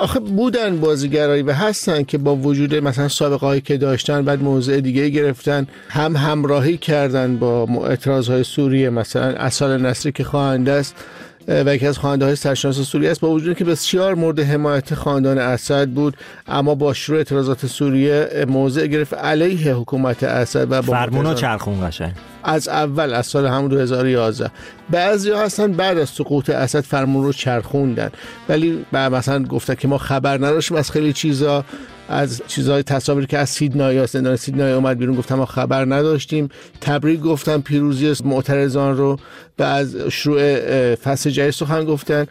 آخه بودن بازیگرایی و هستن که با وجود مثلا سابقه‌ای که داشتن بعد موضع دیگه گرفتن، هم همراهی کردن با اعتراضهای سوریه. مثلا اصال نصری که خواننده است و یکی از خواننده‌های سرشناس سوریه است، با وجود که بسیار مورد حمایت خاندان اسد بود، اما با شروع اعتراضات سوریه موضع گرفت علیه حکومت اسد و فرمونو چرخون قشنگ از اول از سال همون 2011. بعضیا هستن بعد از سقوط اسد فرمون رو چرخوندن، ولی مثلا گفتن که ما خبر نداشتیم از خیلی چیزا، از چیزهای تصاویری که از سیدنای زندان سیدنای اومد بیرون گفتم ما خبر نداشتیم. تبریک گفتن پیروزی معترضان رو و از شروع فصل جدید سخن گفتن.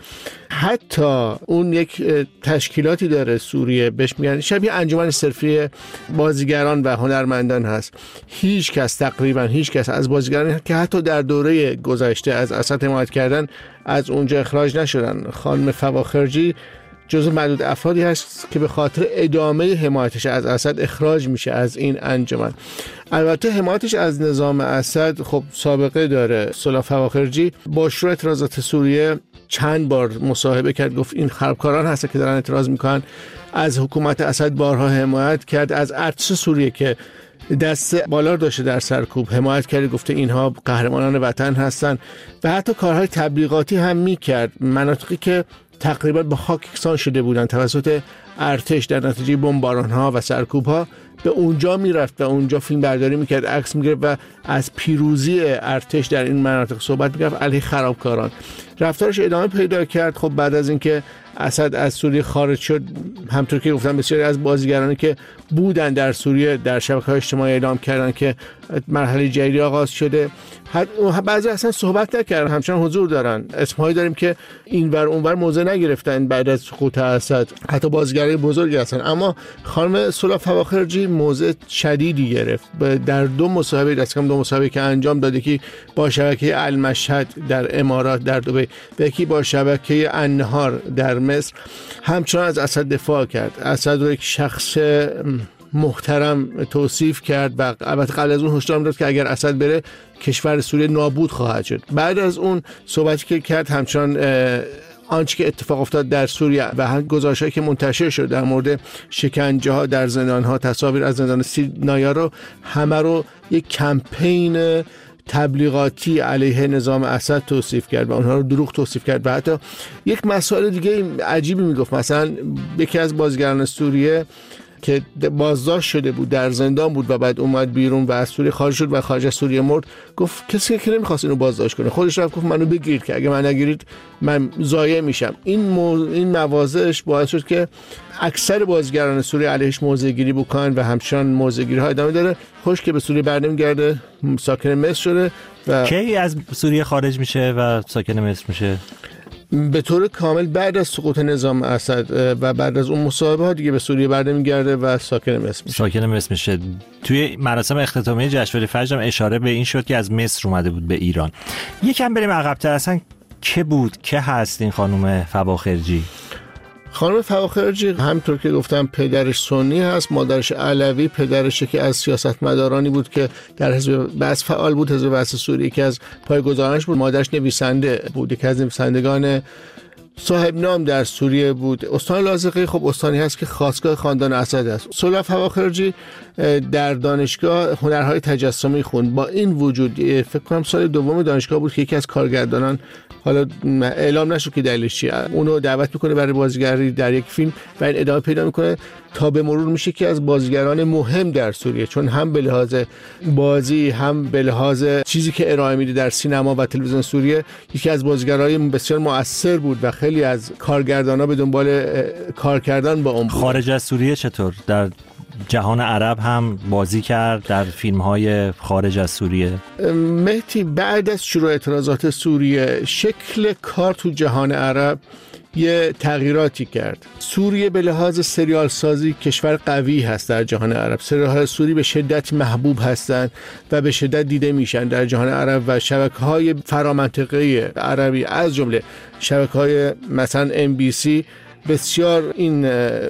حتی اون یک تشکیلاتی داره سوریه بهش میگن شبیه انجمن صرفی بازیگران و هنرمندان هست. تقریبا هیچ کس از بازیگران که حتی در دوره گذشته از اسد حمایت کردن از اونجا اخراج نشدن. خانم فواخرجی جزو معدود افرادی هست که به خاطر ادامه حمایتش از اسد اخراج میشه از این انجمن. البته حمایتش از نظام اسد خب سابقه داره. سلا فواخرجی با شروع اعتراضات سوریه چند بار مصاحبه کرد، گفت این خرابکاران هستن که دارن اعتراض میکنن. از حکومت اسد بارها حمایت کرد، از ارتش سوریه که دست بالا داشته در سرکوب حمایت کرد، گفته اینها قهرمانان وطن هستن و حتی کارهای تبلیغاتی هم میکرد. مناطقی که تقریبا به خاک یکسان شده بودن توسط ارتش در نتیجه بمباران‌ها و سرکوب‌ها به اونجا میرفت و اونجا فیلم برداری میکرد، عکس میگرفت و از پیروزی ارتش در این مناطق صحبت میکرد علیه خرابکاران. رفتارش ادامه پیدا کرد. خب بعد از اینکه اسد از سوریه خارج شد، همونطور که گفتم بسیاری از بازیگرانی که بودن در سوریه در شبکه‌های اجتماعی اعلام کردن که مرحله جدیدی آغاز شده. بعضی اصلا صحبت نکردن، همچنان حضور دارن. اسمهایی داریم که اینور اونور موضع نگرفتن بعد از سقوط اسد، حتی بازیگرای بزرگی هستن. اما خانم سلا فواخرجی موضع شدیدی گرفت. در دو مصاحبه که انجام داده که با شبکه المشهد در امارات در دبی و یکی با شبکه النهار در مصر همچنان از اسد دفاع کرد. اسد رو یک شخص محترم توصیف کرد و البته قبل از اون هشدار داد که اگر اسد بره کشور سوریه نابود خواهد شد. بعد از اون صحبتی که کرد همچنان آنچه که اتفاق افتاد در سوریه و هم گزارش‌هایی که منتشر شد در مورد شکنجه‌ها در زندان‌ها، تصاویر از زندان سیدنای رو همه رو یک کمپین تبلیغاتی علیه نظام اسد توصیف کرد و اونها رو دروغ توصیف کرد. و حتی یک مسئله دیگه عجیبی میگفت. مثلا یکی از بازیگران سوریه که بازداشت شده بود در زندان بود و بعد اومد بیرون و از سوریه خارج شد و خارج از سوریه مرد، گفت کسی که نمیخواست اینو بازداشت کنه خودش رفت گفت منو بگیرید که اگه من نگیرید من ضایع میشم. این مواضعش باعث شد که اکثر بازیگران سوریه علیهش موضع گیری بکنن و همچنان موضع گیری ها ادامه داره. خوش که به سوریه برنمیگرده، ساکن مصر شده و کی از سوریه خارج میشه و ساکن مصر میشه؟ به طور کامل بعد از سقوط نظام اسد و بعد از اون مصاحبه ها دیگه به سوریه برنمیگرده و ساکن مصر میشه. توی مراسم اختتامیه جشنواره فجر هم اشاره به این شد که از مصر اومده بود به ایران. یکم بریم عقب‌تر، اصلا که بود که هست این خانم فواخرجی؟ خانم فواخرجی همطور که گفتم پدرش سنی هست، مادرش علوی. پدرش که از سیاستمدارانی بود که در حزب بعث فعال بود، حزب بعث سوریه که از پایه‌گذارانش بود. مادرش نویسنده بود، که از نویسندگان صاحب نام در سوریه بود. استان لاذقیه خب استانی هست که خاصگاه خاندان اسد است. سلا فواخرجی در دانشگاه هنرهای تجسمی خوند. با این وجود فکر کنم سال دوم دانشگاه بود که یکی از کارگردانان، حالا اعلام نشد که دلیلش چیه، اونو دعوت میکنه برای بازیگری در یک فیلم و این ادامه پیدا میکنه تا به مرور میشه که از بازیگران مهم در سوریه، چون هم به لحاظ بازی هم به لحاظ چیزی که ارائه میده در سینما و تلویزیون سوریه یکی از بازیگرای بسیار مؤثر بود و خیلی از کارگردانا به دنبال کار کردن با اون بود. خارج از سوریه چطور؟ در جهان عرب هم بازی کرد در فیلم‌های خارج از سوریه؟ مهدی بعد از شروع اعتراضات سوریه شکل کار تو جهان عرب یه تغییراتی کرد. سوریه به لحاظ سریال سازی کشور قوی هست در جهان عرب. سریال‌های سوری به شدت محبوب هستند و به شدت دیده میشن در جهان عرب و شبکه‌های فرامنطقه‌ای عربی از جمله شبکه‌های مثلا MBC بسیار این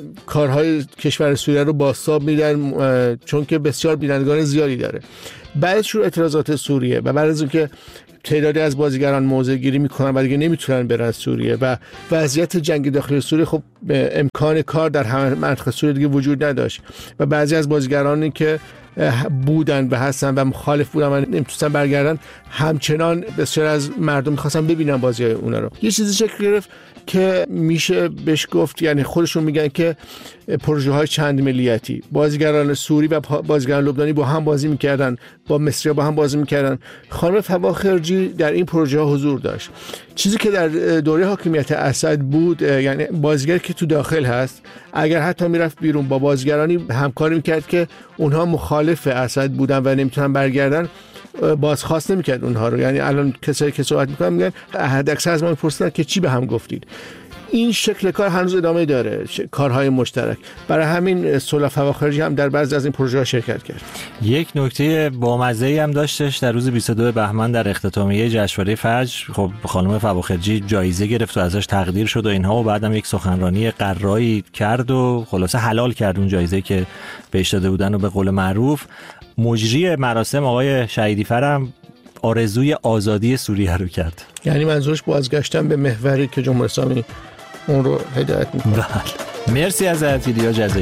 کارهای کشور سوریه رو بازتاب میدن، چون که بسیار بینندگان زیادی داره. بعد از شروع اعتراضات سوریه و بعد از اینکه تعدادی از بازیگران موضع گیری میکنن و دیگه نمیتونن برن سوریه و وضعیت جنگ داخلی سوریه خب امکان کار در همه منطقه سوریه دیگه وجود نداشت و بعضی از بازیگرانی که بودن و هستن و مخالف بودن و نمیتونستن برگردن، همچنان بسیار از مردم میخواستن ببینن بازی اونا رو. یه چیزی شکل گرفت که میشه بهش گفت، یعنی خودشون میگن که پروژه های چند ملیتی، بازیگران سوری و بازیگران لبنانی با هم بازی میکردن، با مصری با هم بازی میکردن. خانم فواخرجی در این پروژه ها حضور داشت. چیزی که در دوره حاکمیت اسد بود، یعنی بازیگر که تو داخل هست اگر حتی میرفت بیرون با بازیگرانی همکاری میکرد که اونها مخالف اسد بودن و نمیتونن برگردن، بازخواست نمیکرد اونها رو. یعنی الان کسایی که صحبت میکنن میگن حد اکثر از ما میپرسیدن که چی به هم گفتید. این شکل کار هنوز ادامه داره، کارهای مشترک. برای همین صلح فواخرجی هم در بعضی از این پروژه ها شرکت کرد. یک نکته بامزه‌ای هم داشتش در روز 22 بهمن در اختتامیه جشنواره فجر. خب خانم فواخرجی جایزه گرفت و ازش تقدیر شد و اینها، و بعدم یک سخنرانی قرایی کرد و خلاصه حلال کرد اون جایزه که بهش داده بودن. و به قول معروف مجری مراسم آقای شهیدی فرم آرزوی آزادی سوریه رو کرد. یعنی منظورش بازگشتن به محوری که جمهوری اسلامی اون رو هدایت میکنه. مرسی از ایلیا جزایی.